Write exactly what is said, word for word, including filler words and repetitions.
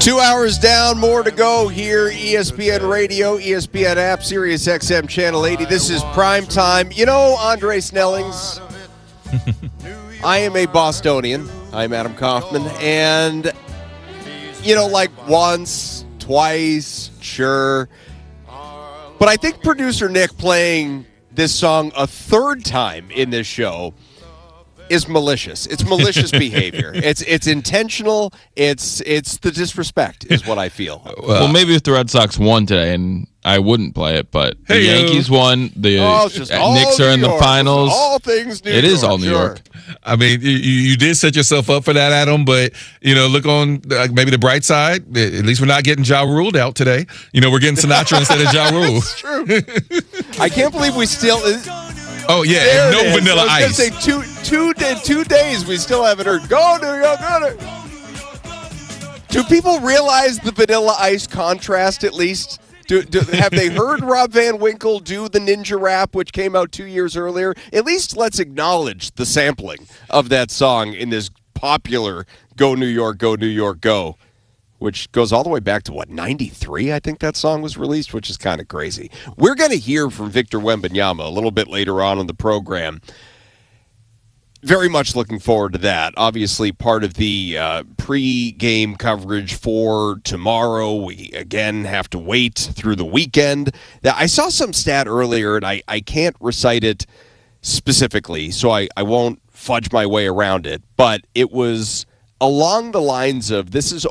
Two hours down, more to go here. E S P N Radio, E S P N app, Sirius X M Channel eighty. This is prime time. You know, Andre Snellings, I am a Bostonian. I'm Adam Kaufman. And, you know, like once, twice, sure. But I think producer Nick playing this song a third time in this show is malicious. It's malicious behavior. It's it's intentional. It's it's the disrespect is what I feel. Well, maybe if the Red Sox won today, and I wouldn't play it, but the Hey-o. Yankees won. The Oh, it's just all Knicks are in New the York. finals. All things New It York. is all New sure. York. I mean, you, you did set yourself up for that, Adam, but, you know, look on uh, maybe the bright side. At least we're not getting Ja Ruled out today. You know, we're getting Sinatra instead of Ja Rule. It's true. I can't believe we still. Oh, yeah, There and no it is. Vanilla I was Ice. gonna say two, two, da- two days we still haven't heard. Go New York, go New York. Do people realize the Vanilla Ice contrast at least? Do, do, have they heard Rob Van Winkle do the Ninja Rap, which came out two years earlier? At least let's acknowledge the sampling of that song in this popular Go New York, Go New York, Go, which goes all the way back to, what, ninety-three, I think that song was released, which is kind of crazy. We're going to hear from Victor Wembanyama a little bit later on in the program. Very much looking forward to that. Obviously, part of the uh, pre-game coverage for tomorrow. We, again, have to wait through the weekend. I saw some stat earlier, and I, I can't recite it specifically, so I, I won't fudge my way around it, but it was along the lines of this is